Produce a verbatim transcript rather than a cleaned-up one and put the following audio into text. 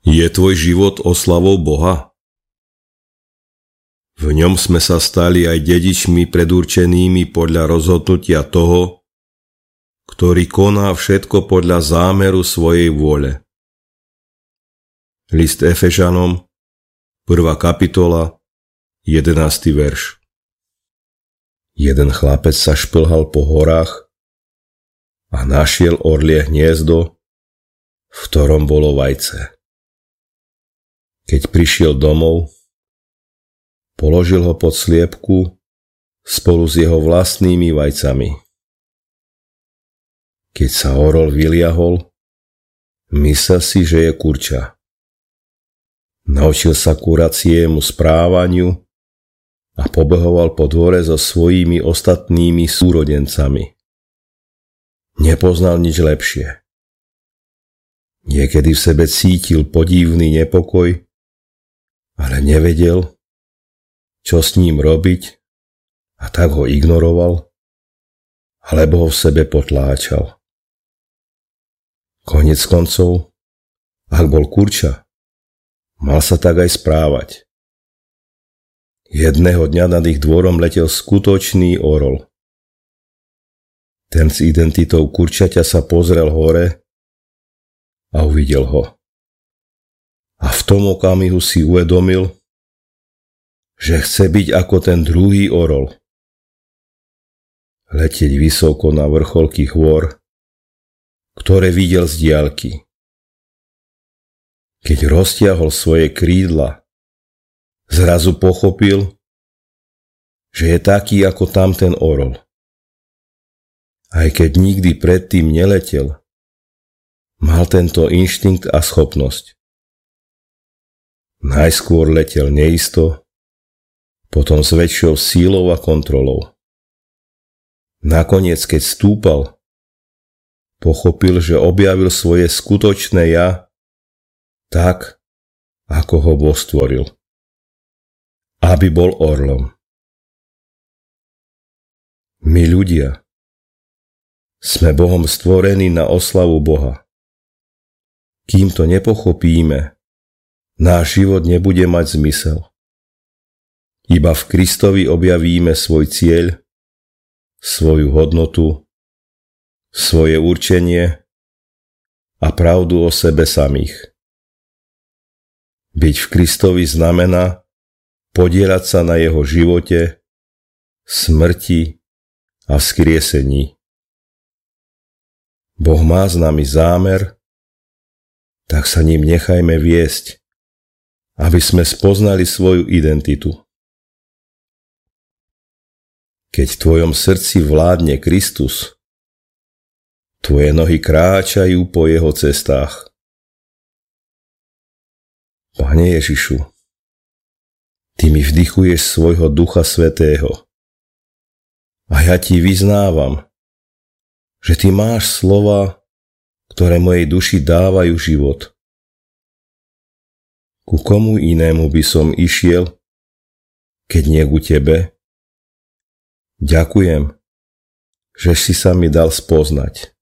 Je tvoj život oslavou Boha? V ňom sme sa stali aj dedičmi predurčenými podľa rozhodnutia toho, ktorý koná všetko podľa zámeru svojej vôle. List Efežanom, prvá kapitola, jedenásty verš. Jeden chlapec sa šplhal po horách a našiel orlie hniezdo, v ktorom bolo vajce. Keď prišiel domov, položil ho pod sliepku spolu s jeho vlastnými vajcami. Keď sa orol vyliahol, myslel si, že je kurča. Naučil sa kuraciemu správaniu a pobehoval po dvore so svojimi ostatnými súrodencami. Nepoznal nič lepšie. Niekedy v sebe cítil podivný nepokoj, ale nevedel, čo s ním robiť, a tak ho ignoroval, alebo ho v sebe potláčal. Koniec koncov, ak bol kurča, mal sa tak aj správať. Jedného dňa nad ich dvorom letel skutočný orol. Ten s identitou kurčaťa sa pozrel hore a uvidel ho. A v tom okamihu si uvedomil, že chce byť ako ten druhý orol. Letieť vysoko na vrcholky hôr, ktoré videl z diaľky. Keď roztiahol svoje krídla, zrazu pochopil, že je taký ako tamten orol. Aj keď nikdy predtým neletel, mal tento inštinkt a schopnosť. Najskôr letel neisto, potom s väčšou sílou a kontrolou. Nakoniec, keď stúpal, pochopil, že objavil svoje skutočné ja tak, ako ho Boh stvoril. Aby bol orlom. My ľudia sme Bohom stvorení na oslavu Boha. Kým to nepochopíme, náš život nebude mať zmysel. Iba v Kristovi objavíme svoj cieľ, svoju hodnotu, svoje určenie a pravdu o sebe samých. Byť v Kristovi znamená podieľať sa na jeho živote, smrti a vzkriesení. Boh má s nami zámer, tak sa ním nechajme viesť, aby sme spoznali svoju identitu. Keď v tvojom srdci vládne Kristus, tvoje nohy kráčajú po jeho cestách. Pane Ježišu, ty mi vdychuješ svojho Ducha Svätého a ja ti vyznávam, že ty máš slova, ktoré mojej duši dávajú život. Ku komu inému by som išiel, keď nie ku tebe? Ďakujem, že si sa mi dal spoznať.